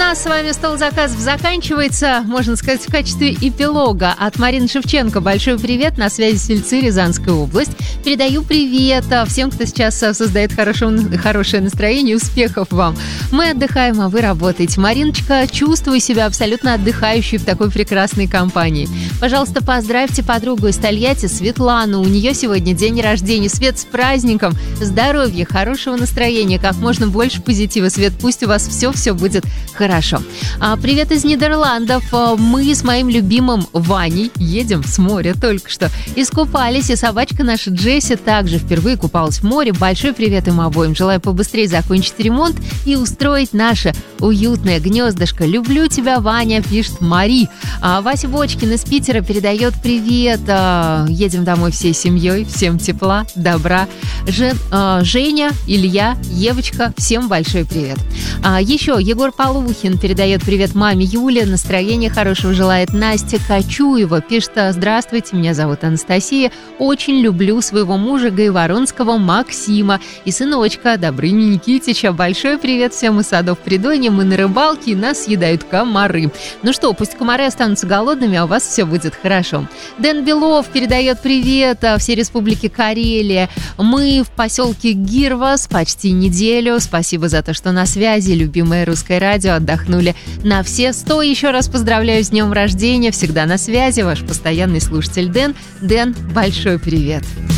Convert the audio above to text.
нас с вами стол заказов заканчивается, можно сказать, в качестве эпилога от Марины Шевченко. Большой привет, на связи Сельцы, Рязанская область. Передаю привет всем, кто сейчас создает хорошее настроение, успехов вам. Мы отдыхаем, а вы работаете. Мариночка, чувствую себя абсолютно отдыхающей в такой прекрасной компании. Пожалуйста, поздравьте подругу из Тольятти, Светлану. У нее сегодня день рождения. Свет, с праздником, здоровья, хорошего настроения, как можно больше позитива. Свет, пусть у вас все будет хорошо. Привет из Нидерландов. Мы с моим любимым Ваней едем с моря только что. Искупались, и собачка наша Джесси также впервые купалась в море. Большой привет им обоим. Желаю побыстрее закончить ремонт и устроить наше уютное гнездышко. Люблю тебя, Ваня, пишет Мари. Вася Бочкин из Питера передает привет. Едем домой всей семьей. Всем тепла, добра. Женя, Илья, Евочка, всем большой привет. Еще Егор Полухин передает привет маме Юле. Настроения хорошего желает Настя Кочуева. Пишет: здравствуйте, меня зовут Анастасия. Очень люблю своего мужа Гайворонского Максима и сыночка Добрыни Никитича. Большой привет всем из садов Придонья. Мы на рыбалке, и нас съедают комары. Ну что, пусть комары останутся голодными, а у вас все будет хорошо. Дэн Белов передает привет всей республике Карелия. Мы в поселке Гирвас почти неделю. Спасибо за то, что на связи. Любимое русское радио. Отдохнули на все 100. Еще раз поздравляю с днем рождения. Всегда на связи. Ваш постоянный слушатель Дэн. Дэн, большой привет.